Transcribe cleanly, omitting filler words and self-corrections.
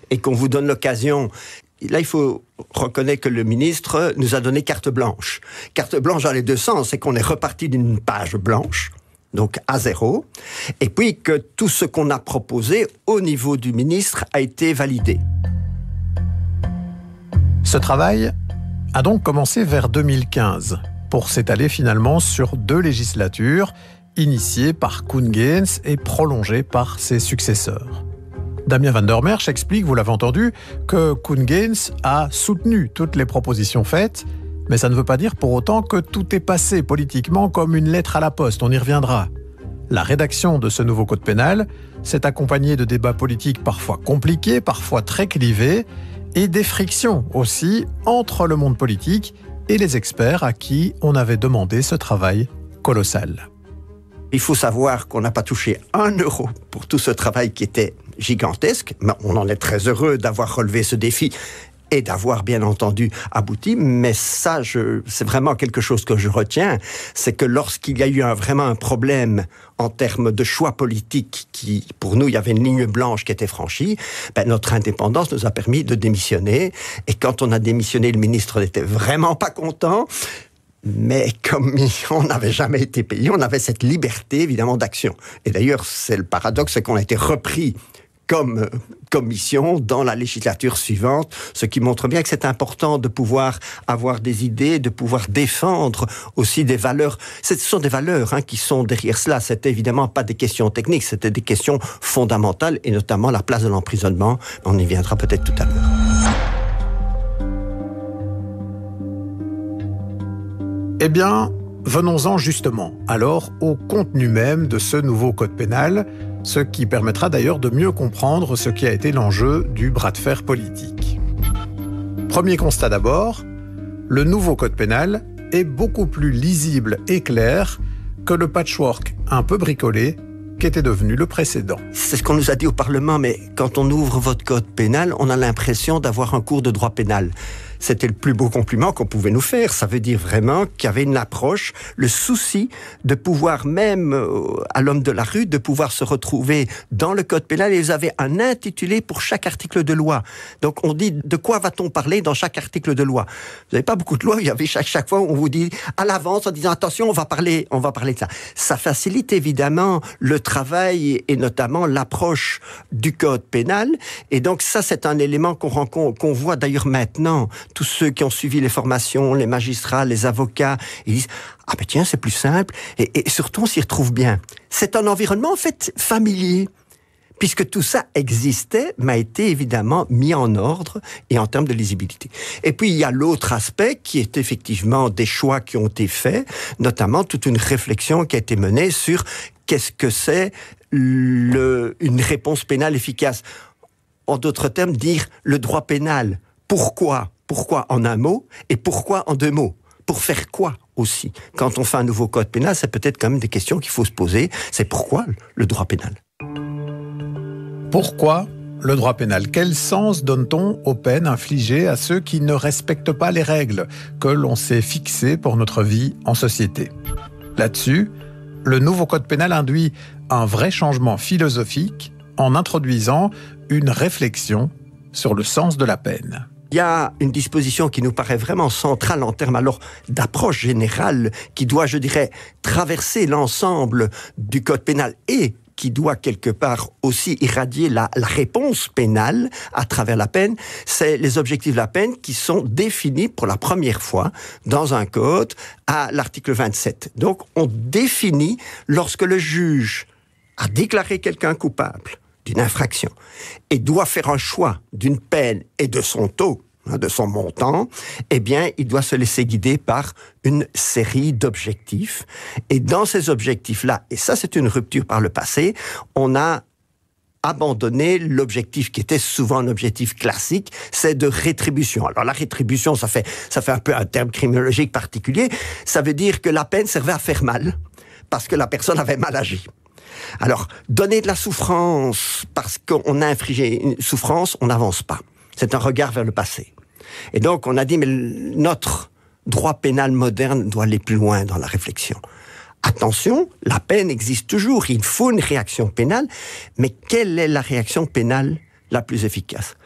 et qu'on vous donne l'occasion. Là, il faut reconnaître que le ministre nous a donné carte blanche. Carte blanche dans les deux sens, c'est qu'on est reparti d'une page blanche, donc à zéro, et puis que tout ce qu'on a proposé au niveau du ministre a été validé. Ce travail a donc commencé vers 2015, pour s'étaler finalement sur 2 législatures, initiées par Koen Geens et prolongées par ses successeurs. Damien van der Merch explique, vous l'avez entendu, que Koen Geens a soutenu toutes les propositions faites, mais ça ne veut pas dire pour autant que tout est passé politiquement comme une lettre à la poste, on y reviendra. La rédaction de ce nouveau code pénal s'est accompagnée de débats politiques parfois compliqués, parfois très clivés, et des frictions aussi entre le monde politique et les experts à qui on avait demandé ce travail colossal. Il faut savoir qu'on n'a pas touché 1 euro pour tout ce travail qui était gigantesque, mais on en est très heureux d'avoir relevé ce défi et d'avoir bien entendu abouti, mais ça, c'est vraiment quelque chose que je retiens, c'est que lorsqu'il y a eu vraiment un problème en termes de choix politiques, qui, pour nous, il y avait une ligne blanche qui était franchie, notre indépendance nous a permis de démissionner, et quand on a démissionné, le ministre n'était vraiment pas content, mais comme on n'avait jamais été payé, on avait cette liberté, évidemment, d'action. Et d'ailleurs, c'est le paradoxe, c'est qu'on a été repris comme commission dans la législature suivante, ce qui montre bien que c'est important de pouvoir avoir des idées, de pouvoir défendre aussi des valeurs. Ce sont des valeurs qui sont derrière cela. C'était évidemment pas des questions techniques, c'était des questions fondamentales, et notamment la place de l'emprisonnement. On y viendra peut-être tout à l'heure. Eh bien, venons-en justement alors au contenu même de ce nouveau code pénal, ce qui permettra d'ailleurs de mieux comprendre ce qui a été l'enjeu du bras de fer politique. Premier constat d'abord, le nouveau code pénal est beaucoup plus lisible et clair que le patchwork un peu bricolé qu'était devenu le précédent. C'est ce qu'on nous a dit au Parlement, mais quand on ouvre votre code pénal, on a l'impression d'avoir un cours de droit pénal. C'était le plus beau compliment qu'on pouvait nous faire. Ça veut dire vraiment qu'il y avait une approche, le souci de pouvoir, même à l'homme de la rue, de pouvoir se retrouver dans le code pénal, et vous avez un intitulé pour chaque article de loi. Donc on dit de quoi va-t-on parler dans chaque article de loi. Vous n'avez pas beaucoup de lois, il y avait chaque fois on vous dit à l'avance en disant attention, on va parler de ça. Ça facilite évidemment le travail et notamment l'approche du code pénal, et donc ça c'est un élément qu'on voit d'ailleurs maintenant. Tous ceux qui ont suivi les formations, les magistrats, les avocats, ils disent « Ah ben tiens, c'est plus simple » et surtout on s'y retrouve bien. C'est un environnement en fait familier, puisque tout ça existait, mais a été évidemment mis en ordre et en termes de lisibilité. Et puis il y a l'autre aspect qui est effectivement des choix qui ont été faits, notamment toute une réflexion qui a été menée sur qu'est-ce que c'est une réponse pénale efficace. En d'autres termes, dire le droit pénal. Pourquoi ? Pourquoi en un mot et pourquoi en 2 mots ? Pour faire quoi aussi ? Quand on fait un nouveau code pénal, c'est peut-être quand même des questions qu'il faut se poser. C'est pourquoi le droit pénal ? Pourquoi le droit pénal ? Quel sens donne-t-on aux peines infligées à ceux qui ne respectent pas les règles que l'on s'est fixées pour notre vie en société ? Là-dessus, le nouveau code pénal induit un vrai changement philosophique en introduisant une réflexion sur le sens de la peine. Il y a une disposition qui nous paraît vraiment centrale en termes alors d'approche générale qui doit, je dirais, traverser l'ensemble du code pénal et qui doit quelque part aussi irradier la réponse pénale à travers la peine, c'est les objectifs de la peine qui sont définis pour la première fois dans un code à l'article 27. Donc on définit lorsque le juge a déclaré quelqu'un coupable d'une infraction et doit faire un choix d'une peine et de son taux, de son montant, eh bien, il doit se laisser guider par une série d'objectifs. Et dans ces objectifs-là, et ça c'est une rupture par le passé, on a abandonné l'objectif qui était souvent un objectif classique, c'est de rétribution. Alors la rétribution, ça fait un peu un terme criminologique particulier, ça veut dire que la peine servait à faire mal, parce que la personne avait mal agi. Alors, donner de la souffrance parce qu'on a infligé une souffrance, on n'avance pas. C'est un regard vers le passé. Et donc, on a dit, mais notre droit pénal moderne doit aller plus loin dans la réflexion. Attention, la peine existe toujours, il faut une réaction pénale, mais quelle est la réaction pénale la plus efficace ?